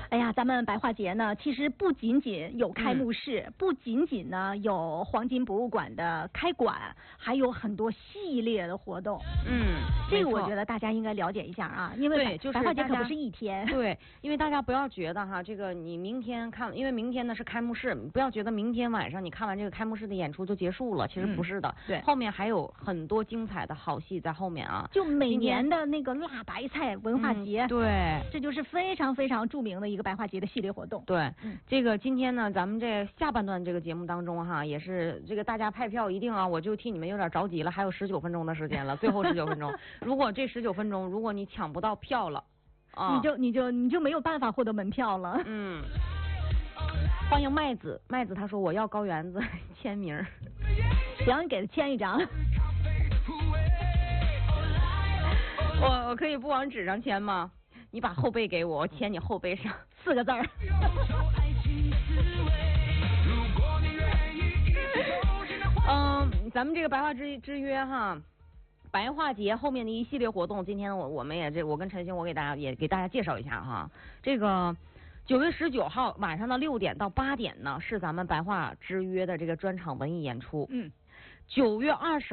哎呀，咱们白话节呢，其实不仅仅有开幕式，不仅仅呢有黄金博物馆的开馆，还有很多系列的活动。这个我觉得大家应该了解一下啊，因为白话节可不是一天。 对，因为大家不要觉得哈，这个你明天看，因为明天呢是开幕式，不要觉得明天晚上你看完这个开幕式的演出就结束了，其实不是的。 对， 后面还有很多精彩的好戏在后面啊。 就每年的那个辣白菜文化节， 对， 这就是非常非常著名的一个白话节的系列活动。 对，这个今天呢，咱们这下半段这个节目当中哈，也是这个大家派票一定啊，我就替你们有点着急了，还有19分钟的时间了，最后19分钟，如果这19分钟，如果你抢不到票了，啊， 你就没有办法获得门票了。 欢迎麦子，麦子他说我要高原子签名， 行，你给他签一张。 我可以不往纸上签吗？你把后背给我，我签你后背上 4个字儿。 咱们这个白话之约哈，白话节后面的一系列活动，今天我们也我跟陈星我给大家介绍一下哈。这个9月19号晚上的6点到8点呢，是咱们白话之约的这个专场文艺演出。9月20